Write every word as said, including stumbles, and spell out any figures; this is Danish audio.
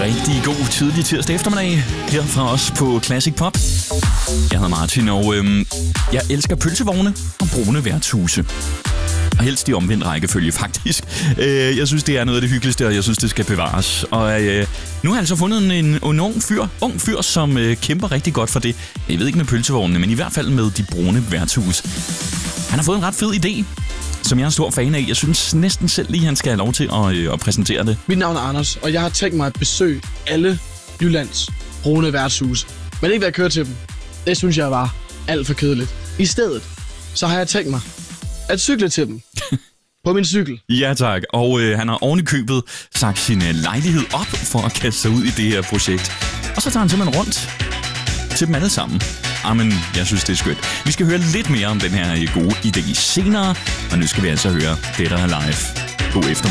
Rigtig god tidlig tirsdag eftermiddag her fra os på Classic Pop. Jeg hedder Martin, og øhm, jeg elsker pølsevogne og brune værtshuse. Og helst i omvendt rækkefølge, faktisk. Øh, jeg synes, det er noget af det hyggeligste, og jeg synes, det skal bevares. Og øh, nu har jeg altså fundet en, en, en ung fyr, ung fyr som øh, kæmper rigtig godt for det. Jeg ved ikke med pølsevognene, men i hvert fald med de brune værtshus. Han har fået en ret fed idé, som jeg er en stor fan af. Jeg synes næsten selv lige, han skal have lov til at, øh, at præsentere det. Mit navn er Anders, og jeg har tænkt mig at besøge alle Jyllands brune værtshuse. Men ikke ved at køre til dem. Det synes jeg var alt for kedeligt. I stedet, så har jeg tænkt mig at cykle til dem. På min cykel. Ja tak, og øh, han har oven i købet sagt sin øh, lejlighed op for at kaste sig ud i det her projekt. Og så tager han simpelthen rundt til dem alle sammen. Jamen, jeg synes, det er skønt. Vi skal høre lidt mere om den her gode idé senere, og nu skal vi altså høre Dead or Alive. God eftermiddag.